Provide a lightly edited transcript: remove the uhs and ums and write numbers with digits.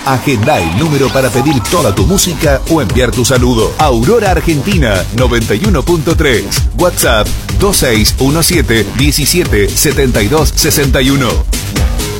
Agenda el número para pedir toda tu música o enviar tu saludo. Aurora Argentina 91.3. WhatsApp 2617 17 72 61.